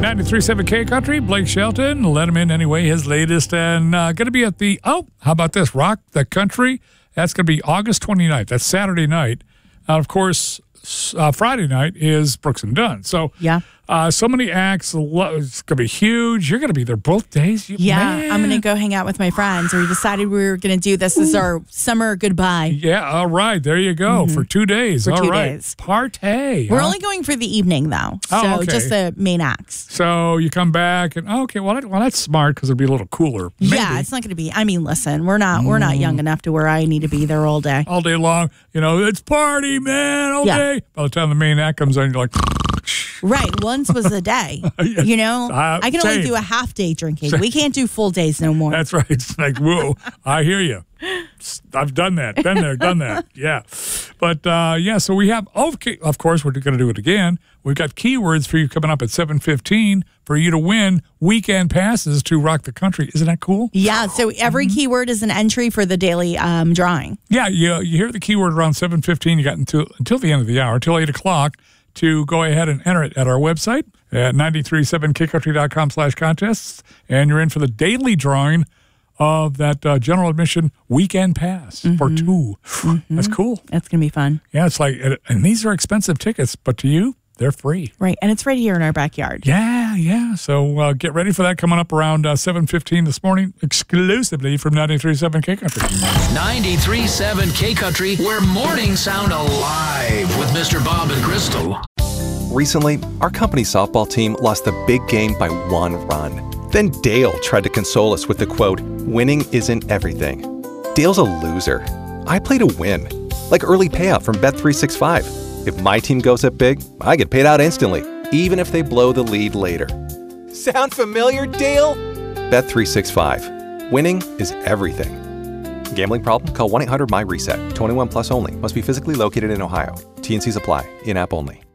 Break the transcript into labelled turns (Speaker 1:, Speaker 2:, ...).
Speaker 1: 93.7 K Country, Blake Shelton. Let him in anyway, his latest. And going to be at the, how about this? Rock the Country. That's going to be August 29th. That's Saturday night. Of course, Friday night is Brooks and Dunn. So,
Speaker 2: yeah.
Speaker 1: So many acts. It's going to be huge. You're going to be there both days. Man.
Speaker 2: I'm going to go hang out with my friends. We decided we were going to do this as our summer goodbye.
Speaker 1: Yeah, all right. There you go. For 2 days.
Speaker 2: For
Speaker 1: all
Speaker 2: 2
Speaker 1: right.
Speaker 2: days.
Speaker 1: Partay.
Speaker 2: We're only going for the evening, though. So just the main acts.
Speaker 1: So you come back and, well, that's smart because it'll be a little cooler. Maybe.
Speaker 2: Yeah, it's not going to be. I mean, listen, we're not young enough to where I need to be there all day.
Speaker 1: All day long. It's party, man, all day. By the time the main act comes on, you're like...
Speaker 2: Right. Once was a day. I can only do a half day drinking. We can't do full days no more.
Speaker 1: That's right. It's like, whoa, I hear you. I've done that. Been there, done that. Yeah. But, so we have, of course, we're going to do it again. We've got keywords for you coming up at 7:15 for you to win weekend passes to Rock the Country. Isn't that cool?
Speaker 2: Yeah. So every keyword is an entry for the daily drawing.
Speaker 1: Yeah. You hear the keyword around 7:15. You got until the end of the hour, until 8 o'clock. To go ahead and enter it at our website at 937kcountry.com/contests. And you're in for the daily drawing of that general admission weekend pass for 2. That's cool.
Speaker 2: That's going to be fun.
Speaker 1: Yeah, it's like, and these are expensive tickets, but to you, they're free.
Speaker 2: Right, and it's right here in our backyard.
Speaker 1: Yeah. So get ready for that coming up around 7:15 this morning, exclusively from 93.7 K Country.
Speaker 3: 93.7 K Country, where mornings sound alive with Mr. Bob and Crystal.
Speaker 4: Recently, our company softball team lost the big game by 1 run. Then Dale tried to console us with the quote, "Winning isn't everything." Dale's a loser. I play to win, like early payout from Bet365. If my team goes up big, I get paid out instantly, even if they blow the lead later. Sound familiar, Dale? Bet365. Winning is everything. Gambling problem? Call 1-800-MY-RESET. 21 plus only. Must be physically located in Ohio. T&Cs apply. In-app only.